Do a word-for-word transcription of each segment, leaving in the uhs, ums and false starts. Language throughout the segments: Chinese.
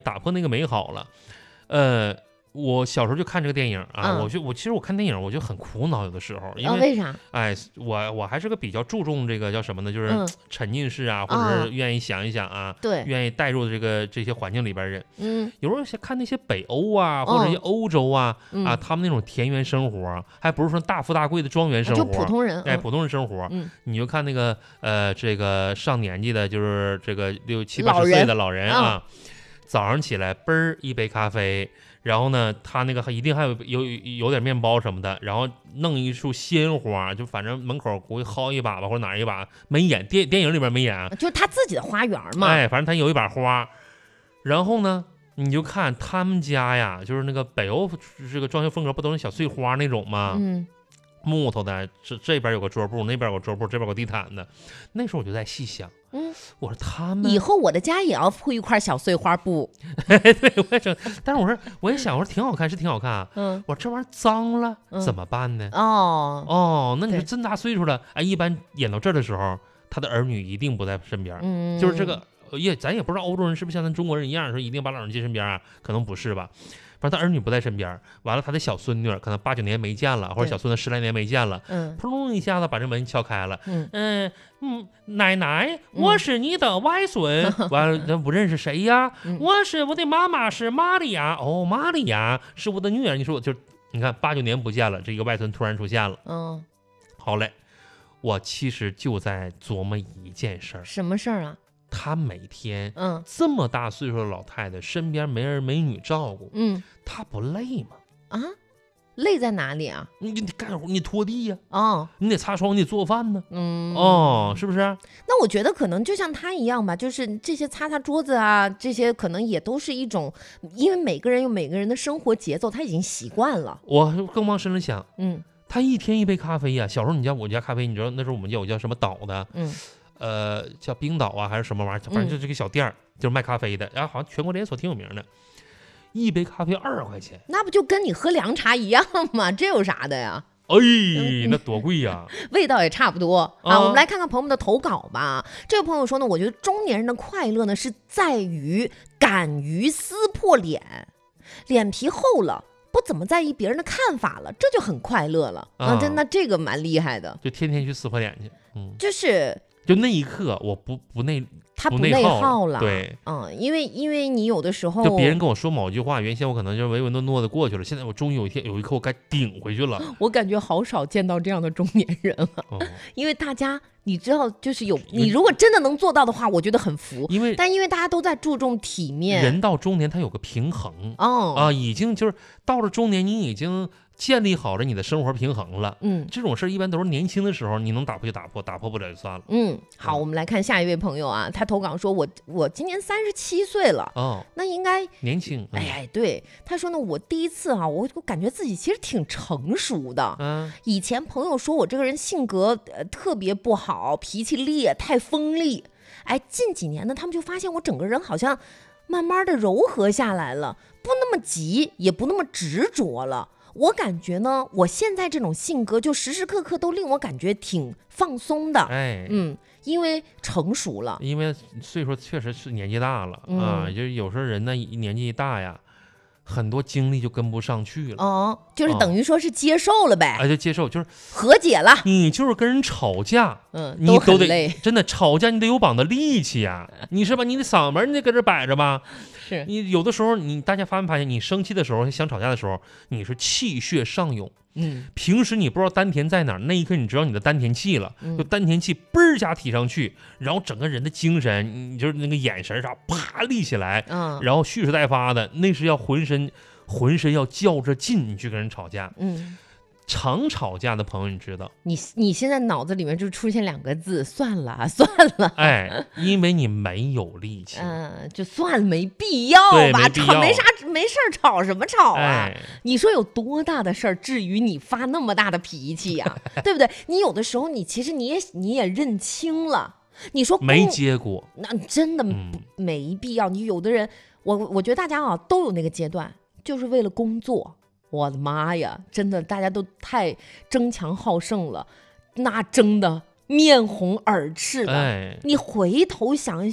打破那个美好了。呃，我小时候就看这个电影啊， 嗯、 我就我其实我看电影我就很苦恼，有的时候，因为、 哦、为啥？ 哎，我我还是个比较注重这个叫什么呢？就是、嗯、沉浸式啊，或者是愿意想一想啊， 对， 愿意带入这个这些环境里边人。 嗯， 有时候看那些北欧啊，或者一些欧洲啊、 嗯、 啊，他们那种田园生活，还不是说大富大贵的庄园生活， 就普通人， 哎，普通人生活。 嗯， 你就看那个呃，这个上年纪的，就是这个六七八十岁的老人啊。嗯，早上起来，嘣儿一杯咖啡，然后呢，他那个一定还有有有点面包什么的，然后弄一束鲜花，就反正门口估计薅一把吧，或者哪一把没演，电电影里边没演， 就是他自己的花园嘛。 哎，反正他有一把花，然后呢，你就看他们家呀，就是那个北欧这个装修风格不都是小碎花那种吗？ 嗯。 木头的，这这边有个桌布，那边有个桌布，这边有个地毯的。那时候我就在细想， 嗯， 我说他们以后我的家也要铺一块小碎花布。 对，我也整，但是我说我也想，我说挺好看，是挺好看啊。 嗯， 我说这玩意儿脏了、 嗯、 怎么办呢？ 哦哦，那你说这么大岁数了，哎，一般演到这儿的时候，他的儿女一定不在身边。 嗯， 就是这个也咱也不知道欧洲人是不是像咱中国人一样，说一定把老人接身边啊，可能不是吧。反正他儿女不在身边，完了他的小孙女可能八九年没见了，或者小孙子十来年没见了， 嗯， 扑通一下子把这门敲开了， 嗯嗯嗯，奶奶，我是你的外孙，嗯、完了人不认识谁呀？ 嗯、 我是我的妈妈是玛利亚，哦，玛利亚是我的女儿。你说就你看八九年不见了，这个外孙突然出现了， 嗯， 好嘞，我其实就在琢磨一件事儿， 什么事儿啊？ 她每天， 嗯， 这么大岁数的老太太身边没儿没女照顾， 嗯， 她不累吗？ 啊，累在哪里啊？ 你你干活，你拖地呀、 啊，哦， 你得擦窗，你得做饭呢， 嗯， 哦，是不是？ 那我觉得可能就像她一样吧，就是这些擦擦桌子啊，这些可能也都是一种，因为每个人有每个人的生活节奏，他已经习惯了。 我更往深了想， 嗯， 他一天一杯咖啡呀、啊。小时候你家我家咖啡，你知道那时候我们家有叫什么岛的， 嗯。 呃，叫冰岛啊，还是什么玩意儿？反正就这个小店儿，嗯、就是卖咖啡的，然后好像全国连锁挺有名的，一杯咖啡二十块钱， 那不就跟你喝凉茶一样吗？这有啥的呀？ 哎，那多贵呀、啊！ 味道也差不多啊。 啊我们来看看朋友们的投稿吧。这位朋友说呢，我觉得中年人的快乐呢是在于敢于撕破脸，脸皮厚了。不怎么在意别人的看法了，这就很快乐了啊！真的，这个蛮厉害的， 就天天去撕破脸去，嗯， 就是就那一刻我不不内， 他不内耗了， 对， 嗯，因为因为你有的时候， 就别人跟我说某句话，原先我可能就唯唯诺诺的过去了，现在我终于有一天有一刻我该顶回去了。 我感觉好少见到这样的中年人了，哦、因为大家。你知道，就是有你如果真的能做到的话，我觉得很服。 因为但因为大家都在注重体面， 人到中年他有个平衡哦啊，已经就是到了中年，你已经建立好了你的生活平衡了。 嗯， 这种事一般都是年轻的时候你能打破就打破，打破不了就算了。 嗯，好，嗯、我们来看下一位朋友啊，他投稿说我我今年三十七岁了哦， 那应该年轻。 哎哎，对，他说呢，我第一次啊，我我感觉自己其实挺成熟的。 嗯， 以前朋友说我这个人性格呃特别不好，脾气烈，太锋利。哎，近几年呢，他们就发现我整个人好像慢慢的柔和下来了，不那么急，也不那么执着了。我感觉呢，我现在这种性格就时时刻刻都令我感觉挺放松的。 哎， 嗯，因为成熟了， 因为岁数确实是年纪大了、 嗯、 啊，就是有时候人呢年纪一大呀。很多精力就跟不上去了， 哦，就是等于说是接受了呗， 哎、哦，就接受，就是和解了。 你就是跟人吵架， 嗯， 你都得真的吵架，你得有膀子力气呀、啊，你是吧？你的嗓门你得搁这摆着吧。 是你有的时候，你大家发没发现，你生气的时候，想吵架的时候，你是气血上涌。 嗯， 平时你不知道丹田在哪儿，那一刻你知道你的丹田气了， 嗯、 就丹田气嘣儿加提上去，然后整个人的精神，你就是那个眼神啥啪立起来， 嗯， 然后蓄势待发的，那是要浑身浑身要较着劲你去跟人吵架。 嗯， 常吵架的朋友，你知道， 你你现在脑子里面就出现两个字，算了算了， 哎，因为你没有力气， 嗯，就算了，没必要吧， 没必要吵没啥没事儿，吵什么吵啊？ 哎、 你说有多大的事儿，至于你发那么大的脾气呀、啊？对不对？你有的时候你其实你也你也认清了，你说没结果， 那真的没必要。嗯、你有的人，我我觉得大家啊都有那个阶段，就是为了工作。我的妈呀，真的大家都太争强好胜了，那争的面红耳赤的。 哎， 你回头想一想，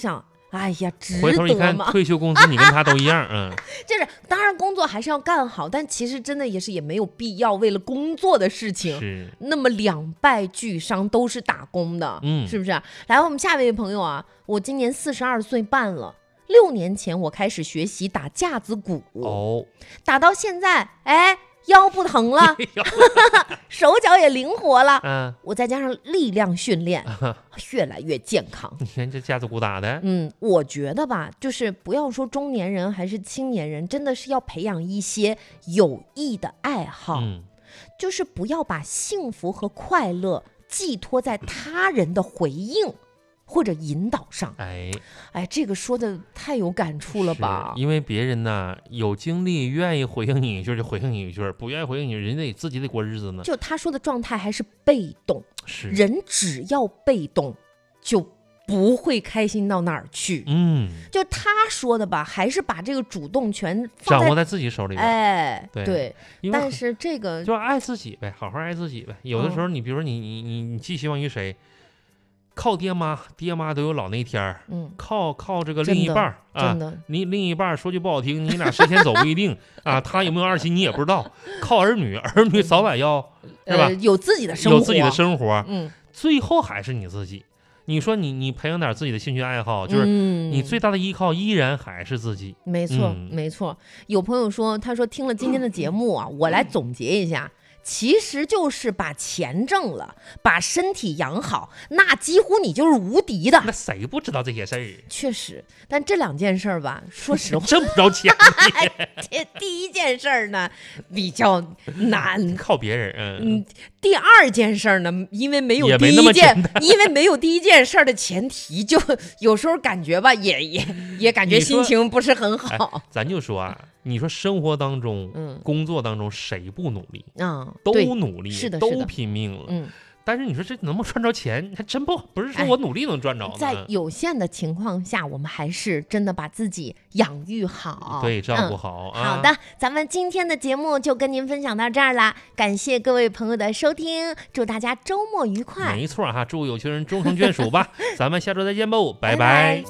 哎呀，值回头一看得吗？ 退休工资你跟他都一样，嗯， 就是当然工作还是要干好，但其实真的也是也没有必要为了工作的事情， 是那么两败俱伤，都是打工的， 嗯是不是？来，我们下一位朋友啊，我今年四十二岁半了。六年前我开始学习打架子鼓， 哦， 打到现在，哎，腰不疼了，手脚也灵活了。 嗯， 我再加上力量训练，越来越健康。 你看这架子鼓打的， 嗯，我觉得吧，就是不要说中年人还是青年人，真的是要培养一些有益的爱好， 嗯， 就是不要把幸福和快乐寄托在他人的回应或者引导上。 哎哎，这个说的太有感触了吧？ 因为别人呢有精力愿意回应你一句就回应你一句，不愿意回应你，人家得自己得过日子呢。 就他说的状态还是被动， 是人只要被动就不会开心到哪儿去。 嗯， 就他说的吧，还是把这个主动权放掌握在自己手里边。 哎， 对对， 因为但是这个就爱自己呗，好好爱自己呗。有的时候你比如说你你你你寄希望于谁？靠爹妈，爹妈都有老那天儿。 嗯， 靠靠这个另一半儿啊， 真的， 你另一半儿说句不好听，你俩谁先走不一定啊，他有没有二心你也不知道。靠儿女，儿女早晚要是吧？ 呃，有自己的生活， 有自己的生活， 嗯， 最后还是你自己。你说你你培养点自己的兴趣爱好，就是你最大的依靠依然还是自己。 嗯、没错、 嗯， 没错。有朋友说，他说听了今天的节目啊，我来总结一下。其实就是把钱挣了，把身体养好，那几乎你就是无敌的。 那谁不知道这些事儿？ 确实，但这两件事儿吧，说实话， 挣不着钱。 这第一件事儿呢比较难， 靠别人。嗯嗯，第二件事儿呢，因为没有第也没那么一件简， 因为没有第一件事儿的前提，就有时候感觉吧，也也也感觉你说心情不是很哎好。 咱就说啊，你说生活当中、 嗯工作当中谁不努力？ 啊， 都对努力， 是的是都的拼命了。 嗯， 但是你说这能不能赚着钱？还真不不是说我努力能赚着的。 在有限的情况下，我们还是真的把自己养育好， 对，照顾嗯好啊。 好的，咱们今天的节目就跟您分享到这儿啦，感谢各位朋友的收听，祝大家周末愉快。 没错哈，祝有情人终成眷属吧。咱们下周再见吧，拜拜拜。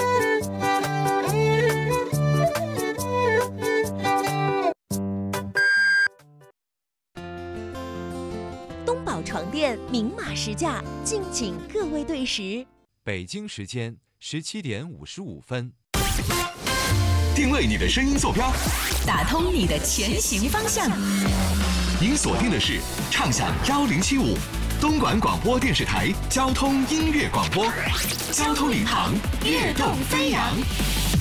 东宝床垫明码实价，敬请各位对时。 北京时间十七点五十五分。 定位你的声音坐标， 打通你的前行方向。 您锁定的是畅享幺零七五东莞广播电视台交通音乐广播，交通领航，跃动飞扬。